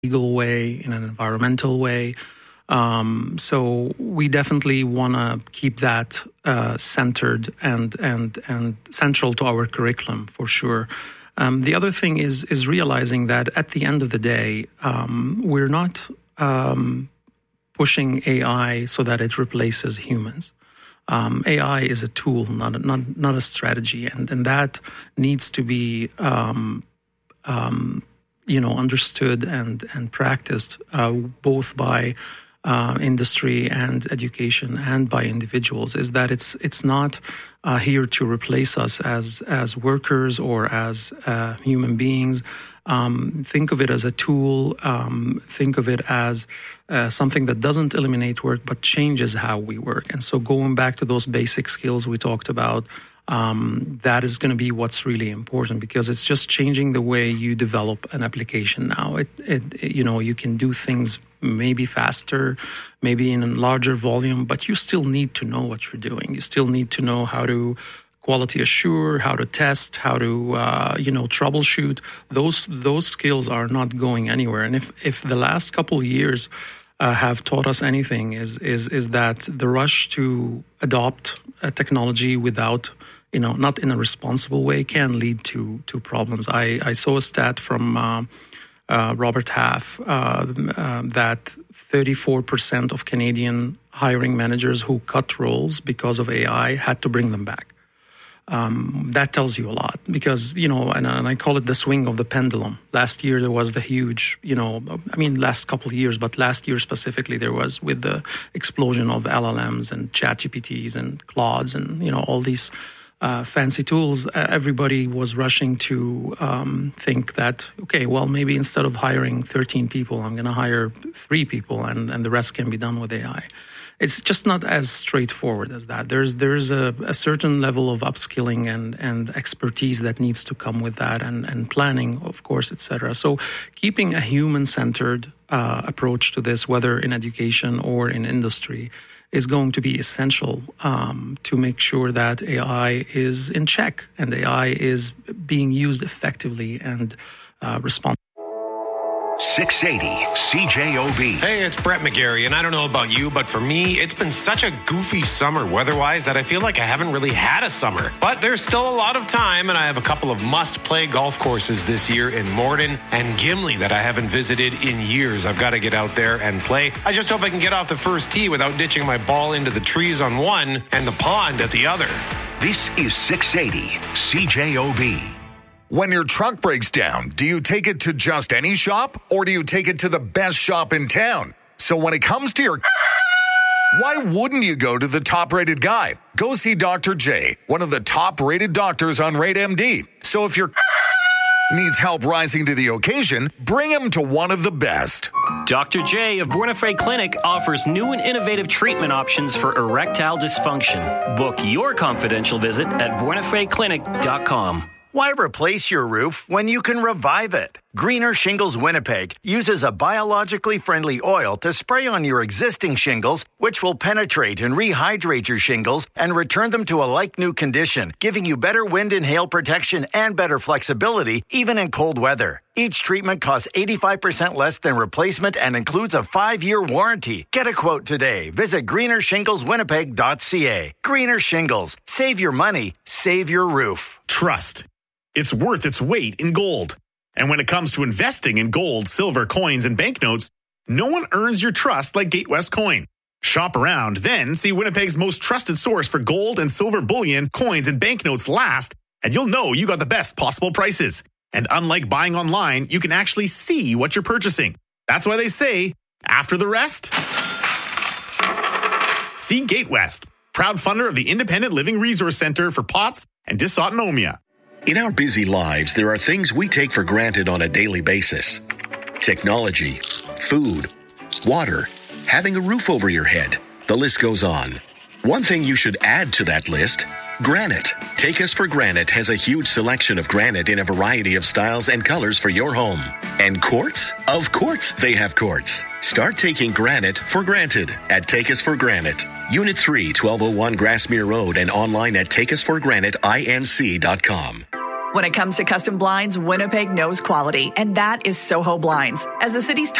legal way, in an environmental way. So we definitely want to keep that centered and central to our curriculum for sure. The other thing is realizing that at the end of the day, we're not pushing AI so that it replaces humans. AI is a tool, not a strategy, and that needs to be understood and practiced both by industry and education and by individuals. Is that it's not here to replace us as workers or as human beings. Think of it as a tool. Think of it as something that doesn't eliminate work but changes how we work. And so going back to those basic skills we talked about, that is going to be what's really important, because it's just changing the way you develop an application now. You can do things maybe faster, maybe in a larger volume, but you still need to know what you're doing. You still need to know how to quality assure, how to test, how to troubleshoot. Those skills are not going anywhere. And if the last couple of years have taught us anything, is that the rush to adopt a technology without, not in a responsible way, can lead to problems. I saw a stat from Robert Half that 34% of Canadian hiring managers who cut roles because of AI had to bring them back. That tells you a lot, because, and I call it the swing of the pendulum. Last year, there was the huge, last couple of years, but last year specifically, there was, with the explosion of LLMs and ChatGPTs and Claudes and, all these fancy tools, everybody was rushing to think that, okay, well, maybe instead of hiring 13 people, I'm going to hire 3 people and the rest can be done with AI. It's just not as straightforward as that. There's a certain level of upskilling and expertise that needs to come with that, and planning, of course, et cetera. So keeping a human-centered approach to this, whether in education or in industry, is going to be essential to make sure that AI is in check and AI is being used effectively and responsibly. 680 CJOB. Hey, it's Brett McGarry, and I don't know about you, but for me, it's been such a goofy summer weather-wise that I feel like I haven't really had a summer. But there's still a lot of time, and I have a couple of must-play golf courses this year in Morden and Gimli that I haven't visited in years. I've got to get out there and play. I just hope I can get off the first tee without ditching my ball into the trees on one and the pond at the other. This is 680 CJOB. When your truck breaks down, do you take it to just any shop, or do you take it to the best shop in town? So when it comes to your why wouldn't you go to the top-rated guy? Go see Dr. J, one of the top-rated doctors on RateMD. So if your needs help rising to the occasion, bring him to one of the best. Dr. J of Buena Clinic offers new and innovative treatment options for erectile dysfunction. Book your confidential visit at buenafreclinic.com. Why replace your roof when you can revive it? Greener Shingles Winnipeg uses a biologically friendly oil to spray on your existing shingles, which will penetrate and rehydrate your shingles and return them to a like-new condition, giving you better wind and hail protection and better flexibility, even in cold weather. Each treatment costs 85% less than replacement and includes a 5-year warranty. Get a quote today. Visit greenershingleswinnipeg.ca. Greener Shingles. Save your money. Save your roof. Trust. It's worth its weight in gold. And when it comes to investing in gold, silver, coins, and banknotes, no one earns your trust like Gatewest Coin. Shop around, then see Winnipeg's most trusted source for gold and silver bullion, coins, and banknotes last, and you'll know you got the best possible prices. And unlike buying online, you can actually see what you're purchasing. That's why they say, after the rest, see Gatewest, proud funder of the Independent Living Resource Center for POTS and dysautonomia. In our busy lives, there are things we take for granted on a daily basis. Technology, food, water, having a roof over your head. The list goes on. One thing you should add to that list, granite. Take Us for Granite has a huge selection of granite in a variety of styles and colors for your home. And quartz? Of course they have quartz. Start taking granite for granted at Take Us for Granite. Unit 3, 1201 Grassmere Road, and online at takeusforgraniteinc.com. When it comes to custom blinds, Winnipeg knows quality, and that is Soho Blinds. As the city's